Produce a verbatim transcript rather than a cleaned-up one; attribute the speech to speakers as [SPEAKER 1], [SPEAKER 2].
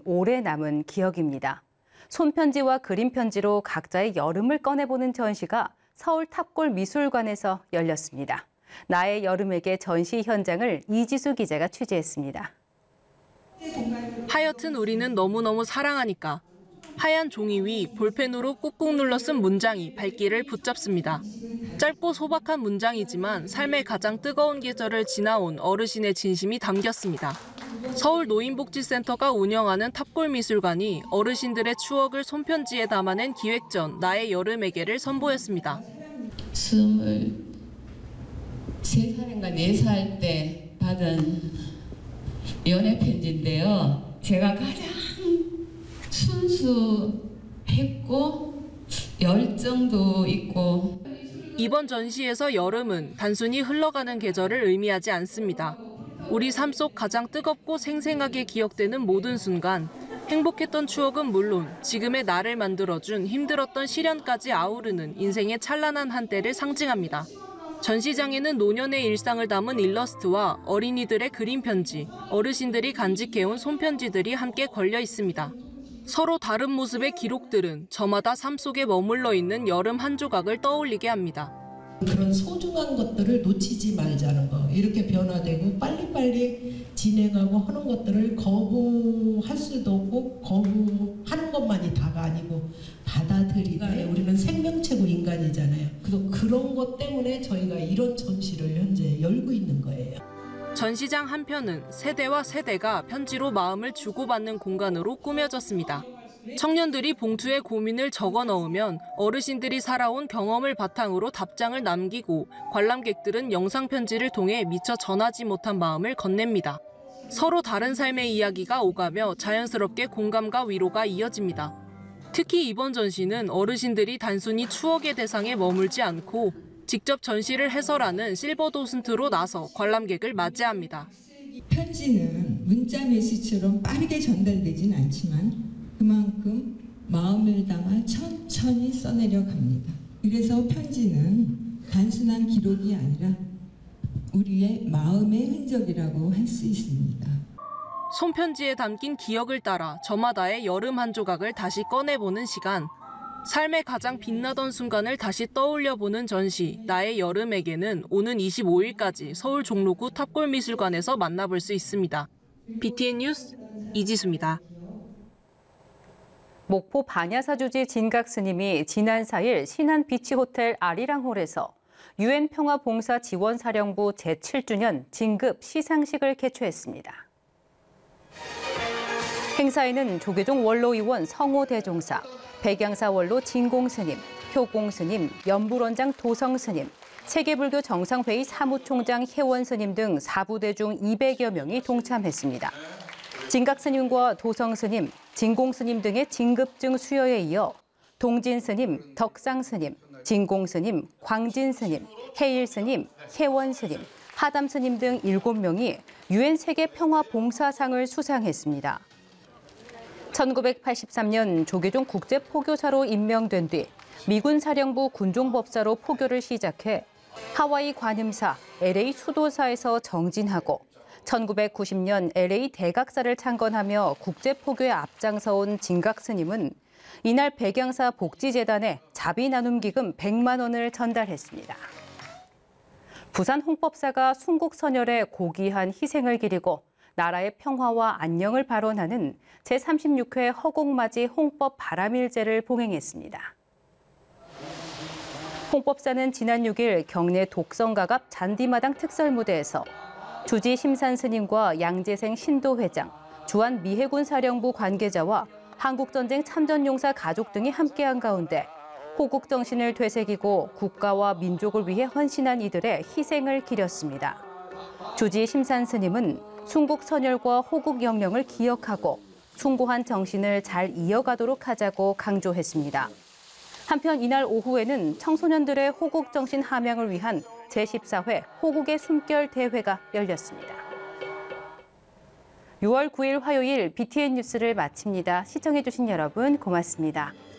[SPEAKER 1] 오래 남은 기억입니다. 손편지와 그림편지로 각자의 여름을 꺼내보는 전시가 서울 탑골 미술관에서 열렸습니다. 나의 여름에게 전시 현장을 이지수 기자가 취재했습니다.
[SPEAKER 2] 하여튼 우리는 너무너무 사랑하니까. 하얀 종이 위 볼펜으로 꾹꾹 눌러 쓴 문장이 발길을 붙잡습니다. 짧고 소박한 문장이지만 삶의 가장 뜨거운 계절을 지나온 어르신의 진심이 담겼습니다. 서울 노인복지센터가 운영하는 탑골미술관이 어르신들의 추억을 손편지에 담아낸 기획전 나의 여름에게를 선보였습니다.
[SPEAKER 3] 스물세 살인가 네 살 때 받은 연애 편지인데요. 제가 가장 순수했고 열정도 있고.
[SPEAKER 2] 이번 전시에서 여름은 단순히 흘러가는 계절을 의미하지 않습니다. 우리 삶 속 가장 뜨겁고 생생하게 기억되는 모든 순간, 행복했던 추억은 물론 지금의 나를 만들어준 힘들었던 시련까지 아우르는 인생의 찬란한 한때를 상징합니다. 전시장에는 노년의 일상을 담은 일러스트와 어린이들의 그림 편지, 어르신들이 간직해온 손편지들이 함께 걸려 있습니다. 서로 다른 모습의 기록들은 저마다 삶 속에 머물러 있는 여름 한 조각을 떠올리게 합니다.
[SPEAKER 4] 그런 소중한 것들을 놓치지 말자는 거. 이렇게 변화되고 빨리빨리 진행하고 하는 것들을 거부할 수도 없고 거부하는 것만이 다가 아니고 받아들이게. 우리는 생명체고 인간이잖아요. 그래서 그런 것 때문에 저희가 이런 전시를 현재 열고 있는 거예요.
[SPEAKER 2] 전시장 한편은 세대와 세대가 편지로 마음을 주고받는 공간으로 꾸며졌습니다. 청년들이 봉투에 고민을 적어 넣으면 어르신들이 살아온 경험을 바탕으로 답장을 남기고 관람객들은 영상 편지를 통해 미처 전하지 못한 마음을 건넵니다. 서로 다른 삶의 이야기가 오가며 자연스럽게 공감과 위로가 이어집니다. 특히 이번 전시는 어르신들이 단순히 추억의 대상에 머물지 않고 직접 전시를 해설하는 실버 도슨트로 나서 관람객을 맞이합니다.
[SPEAKER 5] 편지는 문자 메시지처럼 빠르게 전달되진 않지만 그만큼 마음을 담아 천천히 써내려 갑니다. 그래서 편지는 단순한 기록이 아니라 우리의 마음의 흔적이라고 할 수 있습니다.
[SPEAKER 2] 손편지에 담긴 기억을 따라 저마다의 여름 한 조각을 다시 꺼내보는 시간. 삶의 가장 빛나던 순간을 다시 떠올려보는 전시 나의 여름에게는 오는 이십오일까지 서울 종로구 탑골미술관에서 만나볼 수 있습니다. 비티엔 뉴스 이지수입니다.
[SPEAKER 1] 목포 반야사주지 진각 스님이 지난 사일 신안 비치호텔 아리랑홀에서 유엔 평화봉사지원사령부 제칠 주년 진급 시상식을 개최했습니다. 행사에는 조계종 원로의원 성호 대종사, 백양사 원로 진공 스님, 효공 스님, 연불원장 도성 스님, 세계불교 정상회의 사무총장 혜원 스님 등 사부대 중 이백여 명이 동참했습니다. 진각 스님과 도성 스님, 진공 스님 등의 진급증 수여에 이어 동진 스님, 덕상 스님, 진공 스님, 광진 스님, 해일 스님, 혜원 스님, 하담 스님 등 일곱 명이 유엔 세계 평화 봉사상을 수상했습니다. 천구백팔십삼 년 조계종 국제포교사로 임명된 뒤 미군 사령부 군종법사로 포교를 시작해 하와이 관음사, 엘에이 수도사에서 정진하고 천구백구십 년 엘에이 대각사를 창건하며 국제포교에 앞장서온 진각 스님은 이날 백양사 복지재단에 자비 나눔 기금 백만 원을 전달했습니다. 부산 홍법사가 순국선열의 고귀한 희생을 기리고 나라의 평화와 안녕을 발언하는 제삼십육 회 허공맞이 홍법 바람일제를 봉행했습니다. 홍법사는 지난 육 일 경내 독성가갑 잔디마당 특설무대에서 주지 심산 스님과 양재생 신도회장, 주한 미해군 사령부 관계자와 한국전쟁 참전용사 가족 등이 함께한 가운데 호국 정신을 되새기고 국가와 민족을 위해 헌신한 이들의 희생을 기렸습니다. 주지 심산 스님은 순국 선열과 호국 영령을 기억하고 숭고한 정신을 잘 이어가도록 하자고 강조했습니다. 한편 이날 오후에는 청소년들의 호국 정신 함양을 위한 제십사 회 호국의 숨결 대회가 열렸습니다. 유월 구일 화요일 비티엔 뉴스를 마칩니다. 시청해주신 여러분 고맙습니다.